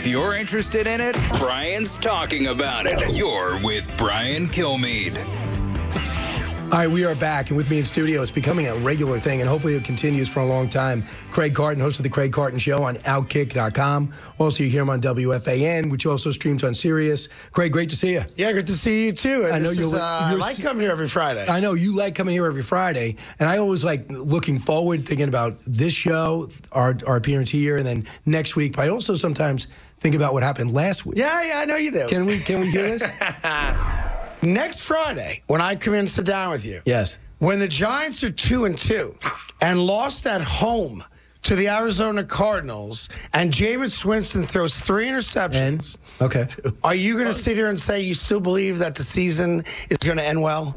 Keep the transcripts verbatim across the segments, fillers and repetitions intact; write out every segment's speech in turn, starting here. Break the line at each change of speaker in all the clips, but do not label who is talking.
If you're interested in it, Brian's talking about it. You're with Brian Kilmeade.
All right, we are back, and with me in studio, it's becoming a regular thing, and hopefully it continues for a long time. Craig Carton, host of The Craig Carton Show on Outkick dot com. Also, you hear him on W F A N, which also streams on Sirius. Craig, great to see you.
Yeah, good to see you, too.
I know
this
you're,
is, uh,
you're
I like coming here every Friday.
I know, you like coming here every Friday, and I always like looking forward, thinking about this show, our, our appearance here, and then next week. But I also sometimes think about what happened last week.
Yeah, yeah, I know you do.
Can we, can we hear this?
Next Friday, when I come in and sit down with you.
Yes.
When the Giants are two and two and lost at home to the Arizona Cardinals, and Jameis Winston throws three interceptions.
And, okay.
Are you going to sit here and say you still believe that the season is going to end well?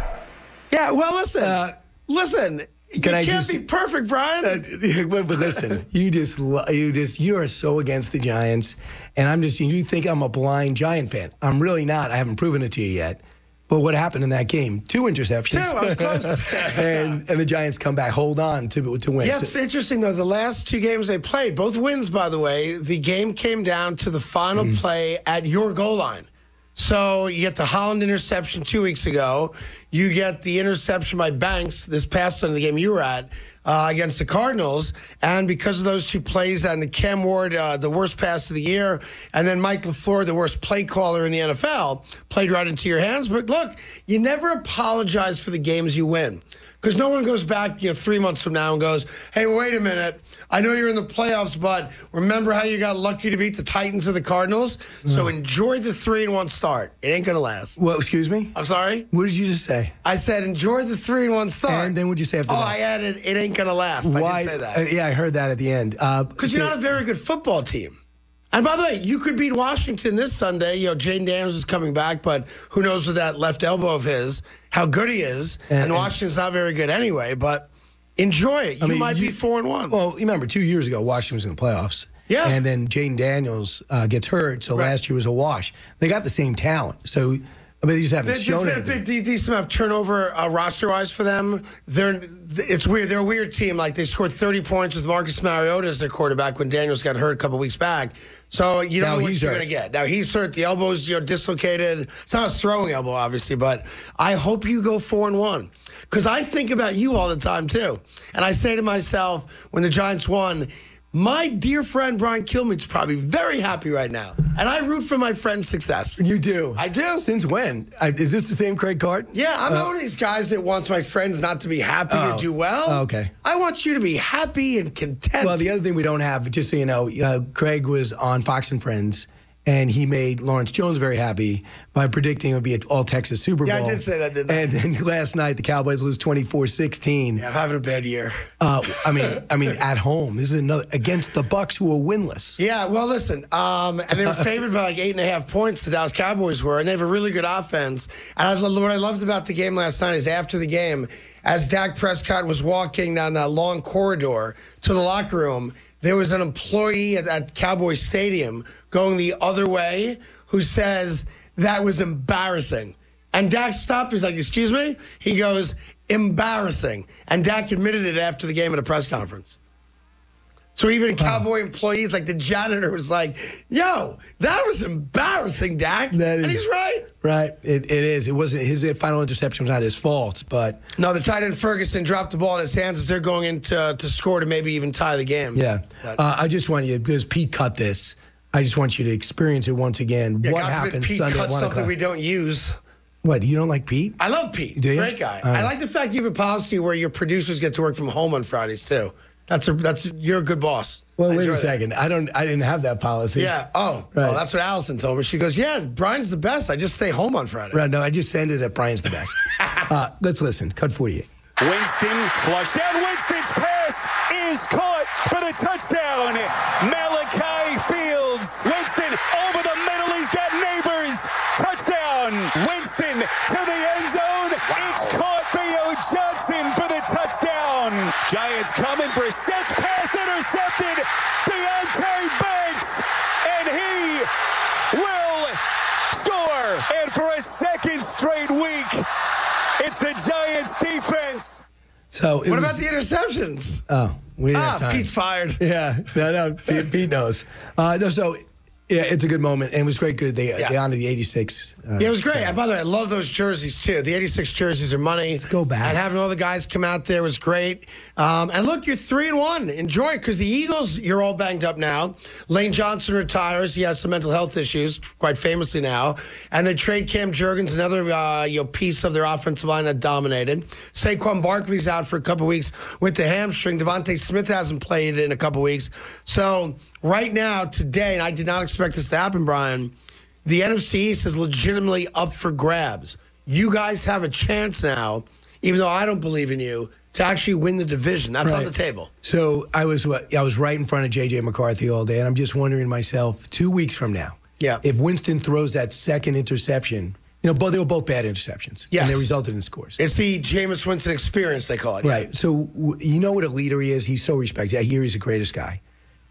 Yeah. Well, listen, uh, listen. You
Can I
can't
just,
be perfect, Brian.
Uh, but, but listen, you just, you just, you are so against the Giants, and I'm just, you think I'm a blind Giant fan. I'm really not. I haven't proven it to you yet. But what happened in that game? Two interceptions.
Two, I was close.
and, and the Giants come back, hold on to to win.
Yeah, it's interesting, though. The last two games they played, both wins, by the way, the game came down to the final mm. play at your goal line. So you get the Holland interception two weeks ago. You get the interception by Banks this past Sunday, the game you were at, uh, against the Cardinals. And because of those two plays and the Cam Ward, uh, the worst pass of the year, and then Mike LaFleur, the worst play caller in the N F L, played right into your hands. But look, you never apologize for the games you win. Because no one goes back, you know, three months from now and goes, hey, wait a minute. I know you're in the playoffs, but remember how you got lucky to beat the Titans or the Cardinals? Mm. So enjoy the three and one start. It ain't going to last.
Well, excuse me?
I'm sorry?
What did you just say?
I said enjoy the three and one start.
And then what'd you say after
oh,
that?
Oh, I added it ain't going to last.
Why?
I did say that.
Uh, yeah, I heard that at the end.
Because uh, you're not a very good football team. And by the way, you could beat Washington this Sunday. You know, Jaden Daniels is coming back, but who knows with that left elbow of his, how good he is. And, and Washington's not very good anyway, but enjoy it. You I mean, might you, be four and one.
Well, remember, two years ago, Washington was in the playoffs.
Yeah.
And then Jaden Daniels uh, gets hurt, so right. last year was a wash. They got the same talent. So, I mean, they just haven't
There's
shown
been
anything.
a big, decent amount of turnover uh, roster-wise for them. They're It's weird. They're a weird team. Like, they scored thirty points with Marcus Mariota as their quarterback when Daniels got hurt a couple weeks back. So, you don't
now
know what you're going to get. Now, he's hurt. The elbow's, you know, dislocated. It's not a throwing elbow, obviously, but I hope you go four and one. Because I think about you all the time, too. And I say to myself, when the Giants won, my dear friend Brian Kilmeade's probably very happy right now. And I root for my friend's success.
You do?
I do.
Since when? I, is this the same Craig Carton?
Yeah, I'm uh, one of these guys that wants my friends not to be happy
oh,
or do well.
Oh, okay.
I want you to be happy and content.
Well, the other thing we don't have, just so you know, uh, Craig was on Fox and Friends, and he made Lawrence Jones very happy by predicting it would be an all-Texas Super Bowl.
Yeah, I did say that, didn't I?
And then last night, the Cowboys lose twenty-four sixteen.
Yeah, I'm having a bad year.
Uh, I mean, I mean, at home. This is another against the Bucs, who are winless.
Yeah, well, listen, um, and they were favored by like eight and a half points, the Dallas Cowboys were, and they have a really good offense. And I, what I loved about the game last night is after the game, as Dak Prescott was walking down that long corridor to the locker room, there was an employee at, at Cowboy Stadium going the other way who says that was embarrassing. And Dak stopped. He's like, excuse me? He goes, embarrassing. And Dak admitted it after the game at a press conference. So even Cowboy employees, like the janitor, was like, yo, that was embarrassing, Dak.
That is,
and he's right.
Right. It, it is. It wasn't his final interception was not his fault, but
no, the tight end Ferguson dropped the ball in his hands as they're going in to, to score to maybe even tie the game.
Yeah. Uh, I just want you, because Pete cut this, I just want you to experience it once again.
Yeah,
what
God
happened
Pete
Sunday
cut
at one
something
o'clock.
we don't use.
What, you don't like Pete?
I love Pete.
Do you?
Great guy.
Uh,
I like the fact you have a policy where your producers get to work from home on Fridays too. That's a that's you're a good boss.
Well,
I
wait a
that.
second. I don't. I didn't have that policy.
Yeah. Oh,
right.
Well, that's what Allison told me. She goes, "Yeah, Brian's the best. I just stay home on Friday."
Right. No, I just send it at Brian's the best. uh, let's listen. Cut forty-eight.
Winston flushed down. Winston's pass is caught for the touchdown. Malachi Fields. Winston over the middle. He's got neighbors. Touchdown. Winston to the end zone. Wow. It's caught. Theo Johnson for the touchdown. Giants coming. Brissett's pass intercepted. Deontay Banks. And he will score. And for a second straight week, it's the Giants defense.
So
what was, about the interceptions?
Oh, we didn't
ah,
have time.
Pete's fired.
Yeah, no, no, Pete, Pete knows. Uh, no, so Yeah, it's a good moment, and it was great. Good, they
Yeah.
they honored the eighty-six. Uh,
Yeah, it was great. And by the way, I love those jerseys too. The eighty-six jerseys are money.
Let's go back.
And having all the guys come out there was great. Um, and look, you're three and one. Enjoy it, because the Eagles, you're all banged up now. Lane Johnson retires. He has some mental health issues, quite famously now. And they trade Cam Jurgens, another uh, you know piece of their offensive line that dominated. Saquon Barkley's out for a couple weeks with the hamstring. Devontae Smith hasn't played in a couple weeks. So right now, today, and I did not expect this to happen, Brian, the N F C East is legitimately up for grabs. You guys have a chance now, even though I don't believe in you, to actually win the division. That's
Right.
on the table.
So I was I was right in front of J J McCarthy all day, and I'm just wondering to myself, two weeks from now,
Yeah.
if Winston throws that second interception, you know, both they were both bad interceptions,
Yes.
and they resulted in scores.
It's the Jameis Winston experience, they call it. yeah.
Right. So w- you know what a leader he is. He's so respected. I hear he's the greatest guy.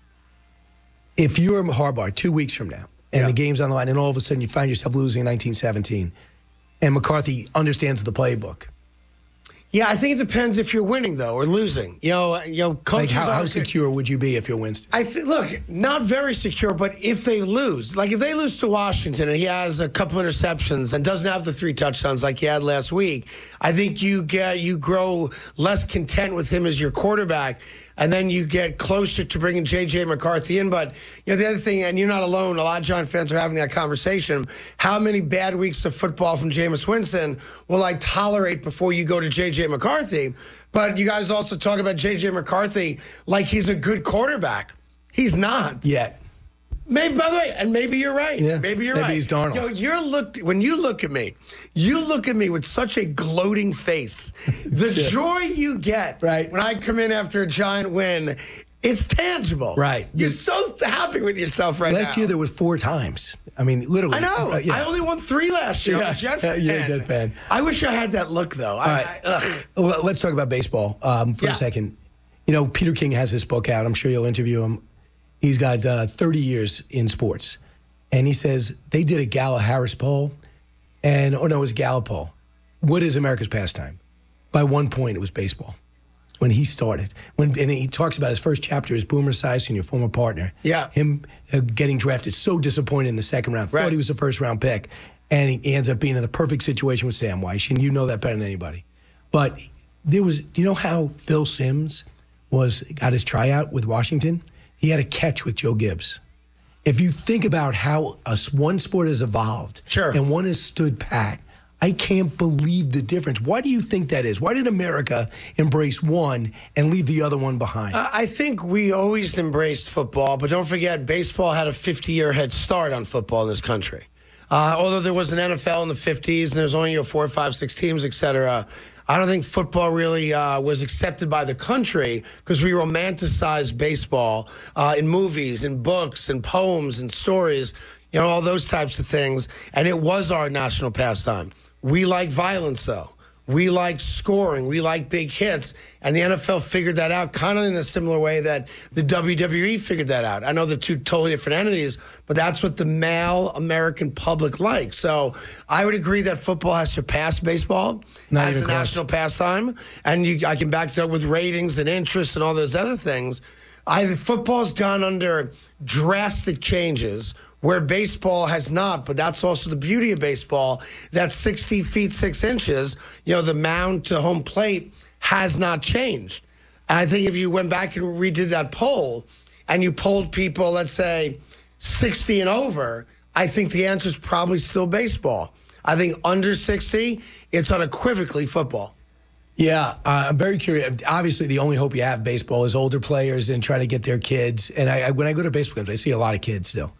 If you're Harbaugh two weeks from now, and
Yeah.
the game's on the line, and all of a sudden you find yourself losing in nineteen seventeen, and McCarthy understands the playbook.
Yeah, I think it depends if you're winning, though, or losing. You know, you know,
Like
coaches
how, how
are-
secure would you be if you're Winston?
I th- look, not very secure, but if they lose, like if they lose to Washington and he has a couple interceptions and doesn't have the three touchdowns like he had last week, I think you get you grow less content with him as your quarterback, and then you get closer to bringing J J McCarthy in. But you know the other thing, and you're not alone. A lot of Giant fans are having that conversation. How many bad weeks of football from Jameis Winston will I tolerate before you go to J J McCarthy? But you guys also talk about J J McCarthy like he's a good quarterback. He's not.
Yet.
Maybe, by the way, and maybe you're right.
Yeah,
maybe you're
maybe
right.
he's Darnold.
Yo, you're looked when you look at me, you look at me with such a gloating face. The
Yeah.
joy you get
Right.
when I come in after a Giant win, it's tangible.
Right.
You're so happy with yourself right
Last
now.
year there was four times. I mean, literally.
I know.
Uh, yeah.
I only won three last year. I'm
Yeah.
a Jet fan.
You're a Jet fan.
I wish I had that look, though.
All
I,
right.
I, ugh.
Well, let's talk about baseball um, for
Yeah.
a second. You know, Peter King has this book out. I'm sure you'll interview him. He's got uh, thirty years in sports. And he says they did a Gallup-Harris poll. And, oh, no, it was Gallup poll. What is America's pastime? By one point, it was baseball. When he started. When And he talks about his first chapter is Boomer Esiason, your former partner.
Yeah.
Him uh, getting drafted, so disappointed in the second round.
Right.
Thought he was a first-round pick. And he, he ends up being in the perfect situation with Sam Weiss. And you know that better than anybody. But there was, do you know how Phil Simms was got his tryout with Washington? He had a catch with Joe Gibbs. If you think about how a, one sport has evolved
Sure.
and one has stood pat, I can't believe the difference. Why do you think that is? Why did America embrace one and leave the other one behind?
I I think we always embraced football, but don't forget, baseball had a fifty-year head start on football in this country. Uh, although there was an N F L in the fifties, and there's only you know, four, five, six teams, et cetera, I don't think football really uh, was accepted by the country because we romanticized baseball uh, in movies, in books, in poems, and stories, you know, all those types of things. And it was our national pastime. We like violence, though. We like scoring. We like big hits. And the N F L figured that out kind of in a similar way that the W W E figured that out. I know they're two totally different entities, but that's what the male American public likes. So I would agree that football has surpassed baseball
Not
as a
even close.
national pastime. And you, I can back it up with ratings and interest and all those other things. I, football's gone under drastic changes where baseball has not, but that's also the beauty of baseball. That's sixty feet, six inches. You know, the mound to home plate has not changed. And I think if you went back and redid that poll and you polled people, let's say, sixty and over, I think the answer is probably still baseball. I think under sixty, it's unequivocally football.
Yeah, uh, I'm very curious. Obviously, the only hope you have in baseball is older players and trying to get their kids. And I, I, when I go to baseball games, I see a lot of kids still.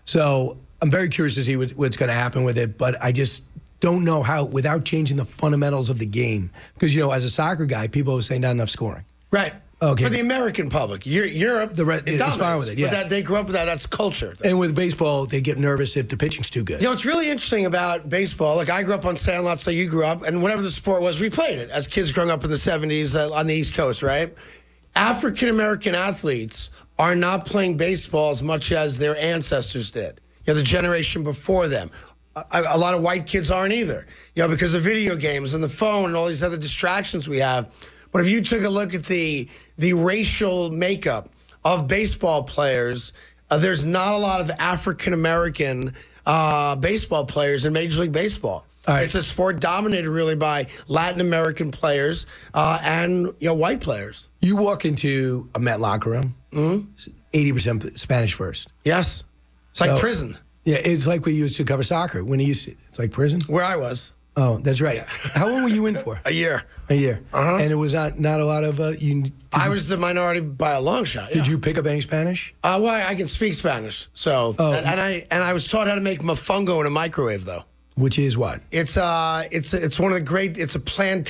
So I'm very curious to see what, what's going to happen with it. But I just don't know how, without changing the fundamentals of the game. Because, you know, as a soccer guy, people always say not enough scoring.
Right.
Okay.
For the American public. Eu- Europe,
The re-
it
it's
dominates.
fine with it, yeah.
But that, they grew up with that. That's culture.
And with baseball, they get nervous if the pitching's too good.
You know, it's really interesting about baseball. Like, I grew up on Sandlot, so you grew up, and whatever the sport was, we played it as kids growing up in the seventies uh, on the East Coast, right? African-American athletes are not playing baseball as much as their ancestors did. You know, the generation before them. A, a lot of white kids aren't either, you know, because of video games and the phone and all these other distractions we have. But if you took a look at the the racial makeup of baseball players, uh, there's not a lot of African American uh, baseball players in Major League Baseball.
Right.
It's a sport dominated really by Latin American players uh, and you know white players.
You walk into a Met locker room, mm-hmm. eighty percent Spanish first.
Yes. It's
So-
like prison,
Yeah, it's like we used to cover soccer. When he used to, it's like prison.
where I was.
Oh, that's right. How long were you in for?
A year.
A year.
Uh-huh.
And it was not not a lot of uh, you. Did,
I was the minority by a long shot. Yeah.
did you pick up any Spanish?
Uh, well, I can speak Spanish. So,
Oh.
and, and I and I was taught how to make mofongo in a microwave, though.
Which is what?
It's uh, it's it's one of the great. It's a plantain.